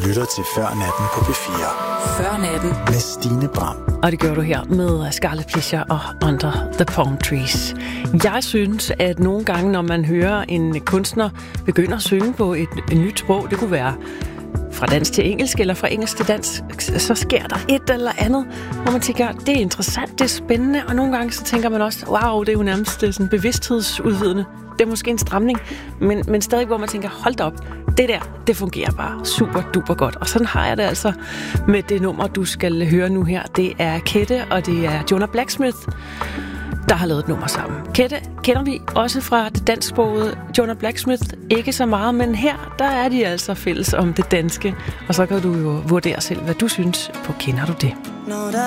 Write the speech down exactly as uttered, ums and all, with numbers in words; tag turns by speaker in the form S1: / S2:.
S1: lytter til Før Natten på P fire.
S2: Før Natten.
S1: Med Stine Bram.
S3: Og det gør du her med Scarlet Pleasure og Under the Palm Trees. Jeg synes, at nogle gange, når man hører en kunstner begynde at synge på et, et nyt sprog, det kunne være fra dansk til engelsk eller fra engelsk til dansk, så sker der et eller andet, hvor man tænker, det er interessant, det er spændende, og nogle gange så tænker man også, wow, det er jo nærmest sådan bevidsthedsudvidende. Det er måske en stramning, men, men stadig, hvor man tænker, hold da op, det der, det fungerer bare super duper godt. Og sådan har jeg det altså med det nummer, du skal høre nu her. Det er Kette, og det er Jonah Blacksmith, der har lavet et nummer sammen. Kette kender vi også fra det dansksprogede Jonah Blacksmith. Ikke så meget, men her, der er de altså fælles om det danske. Og så kan du jo vurdere selv, hvad du synes på Kender du det?
S4: Når der